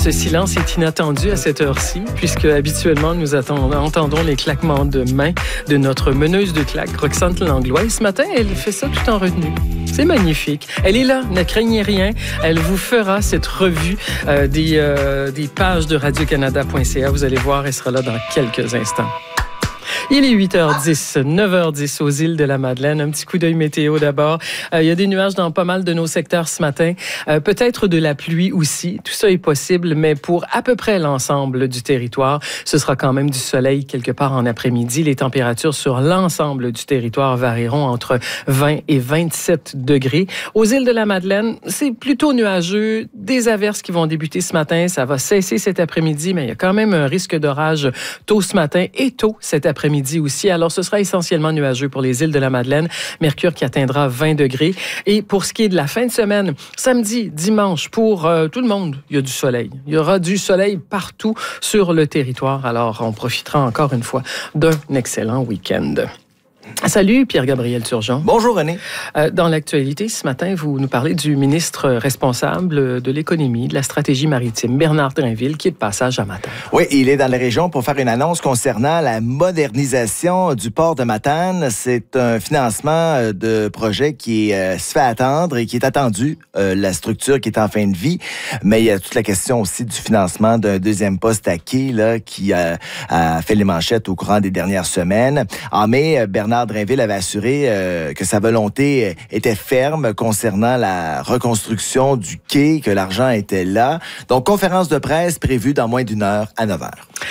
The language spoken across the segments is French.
Ce silence est inattendu à cette heure-ci, puisque habituellement, nous entendons les claquements de mains de notre meneuse de claques, Roxane Langlois. Et ce matin, elle fait ça tout en retenue. C'est magnifique. Elle est là, ne craignez rien. Elle vous fera cette revue des pages de radiocanada.ca. Vous allez voir, elle sera là dans quelques instants. Il est 8h10, 9h10 aux îles de la Madeleine. Un petit coup d'œil météo d'abord. Il y a des nuages dans pas mal de nos secteurs ce matin. Peut-être de la pluie aussi. Tout ça est possible, mais pour à peu près l'ensemble du territoire, ce sera quand même du soleil quelque part en après-midi. Les températures sur l'ensemble du territoire varieront entre 20 et 27 degrés. Aux îles de la Madeleine, c'est plutôt nuageux. Des averses qui vont débuter ce matin. Ça va cesser cet après-midi, mais il y a quand même un risque d'orage tôt ce matin et tôt cet après-midi aussi. Alors, ce sera essentiellement nuageux pour les îles de la Madeleine. Mercure qui atteindra 20 degrés. Et pour ce qui est de la fin de semaine, samedi, dimanche, pour tout le monde, il y a du soleil. Il y aura du soleil partout sur le territoire. Alors, on profitera encore une fois d'un excellent week-end. Salut, Pierre-Gabriel Turgeon. Bonjour, René. Dans l'actualité, ce matin, vous nous parlez du ministre responsable de l'économie, de la stratégie maritime, Bernard Drinville, qui est de passage à Matane. Oui, il est dans la région pour faire une annonce concernant la modernisation du port de Matane. C'est un financement de projet qui se fait attendre et qui est attendu, la structure qui est en fin de vie. Mais il y a toute la question aussi du financement d'un deuxième poste à quai là, qui a fait les manchettes au courant des dernières semaines. En mai, Bernard Drinville avait assuré que sa volonté était ferme concernant la reconstruction du quai, que l'argent était là. Donc, conférence de presse prévue dans moins d'une heure à 9h.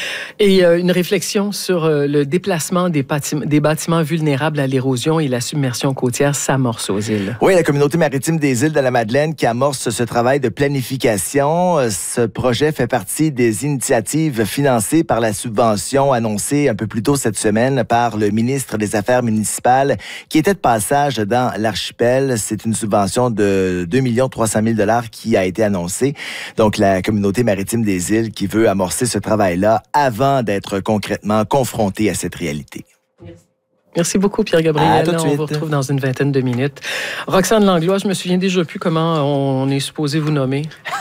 Et une réflexion sur le déplacement des bâtiments vulnérables à l'érosion et la submersion côtière s'amorce aux îles. Oui, la communauté maritime des îles de la Madeleine qui amorce ce travail de planification. Ce projet fait partie des initiatives financées par la subvention annoncée un peu plus tôt cette semaine par le ministre des Affaires municipales qui était de passage dans l'archipel. C'est une subvention de 2 300 000 $ qui a été annoncée. Donc, la communauté maritime des îles qui veut amorcer ce travail-là avant d'être concrètement confrontée à cette réalité. Merci beaucoup, Pierre-Gabriel. On vous retrouve dans une vingtaine de minutes. Roxane Langlois, je me souviens déjà plus comment on est supposé vous nommer.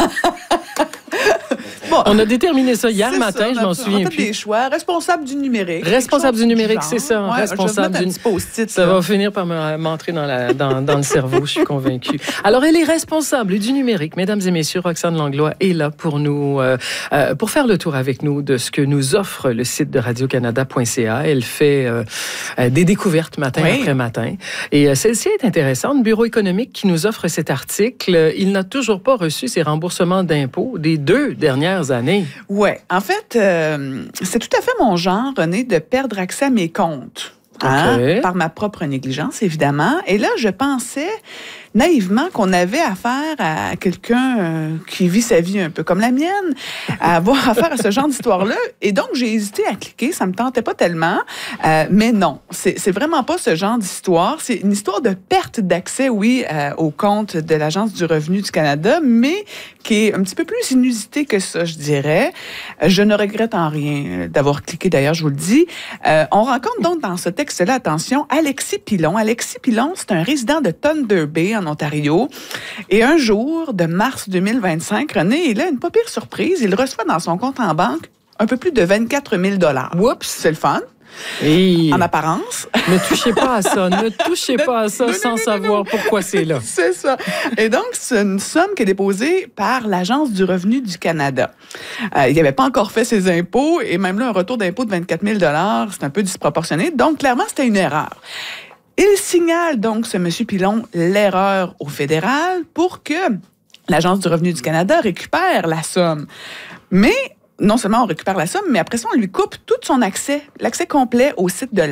Bon, on a déterminé ça hier matin, je m'en souviens plus. On a fait des choix. Responsable du numérique. Responsable du numérique, c'est ça. Ouais, responsable du post-it. Ça va finir par m'entrer dans le cerveau, je suis convaincue. Alors, elle est responsable du numérique. Mesdames et messieurs, Roxane Langlois est là pour nous, pour faire le tour avec nous de ce que nous offre le site de radiocanada.ca. Elle fait des découvertes matin après matin. Et celle-ci est intéressante. Le Bureau économique qui nous offre cet article, il n'a toujours pas reçu ses remboursements d'impôts des 2 dernières années. Oui. En fait, c'est tout à fait mon genre, René, de perdre accès à mes comptes. Hein, par ma propre négligence, évidemment. Et là, je pensais naïvement qu'on avait affaire à quelqu'un qui vit sa vie un peu comme la mienne, à avoir affaire à ce genre d'histoire-là. Et donc, j'ai hésité à cliquer. Ça me tentait pas tellement. Mais non, c'est vraiment pas ce genre d'histoire. C'est une histoire de perte d'accès, oui, au compte de l'Agence du revenu du Canada, mais qui est un petit peu plus inusité que ça, je dirais. Je ne regrette en rien d'avoir cliqué, d'ailleurs, je vous le dis. On rencontre donc dans ce texte-là, attention, Alexis Pilon. Alexis Pilon, c'est un résident de Thunder Bay, en Ontario. Et un jour de mars 2025, René, il a une pas pire surprise. Il reçoit dans son compte en banque un peu plus de 24 000 $. Oups! C'est le fun. Et en apparence. Ne touchez pas à ça. Ne touchez pas à ça sans savoir pourquoi c'est là. C'est ça. Et donc, c'est une somme qui est déposée par l'Agence du revenu du Canada. Il n'avait pas encore fait ses impôts et même là, un retour d'impôt de 24 000 $, c'est un peu disproportionné. Donc, clairement, c'était une erreur. Il signale donc, ce M. Pilon, l'erreur au fédéral pour que l'Agence du revenu du Canada récupère la somme. Mais non seulement on récupère la somme, mais après ça, on lui coupe tout son accès, l'accès complet au site de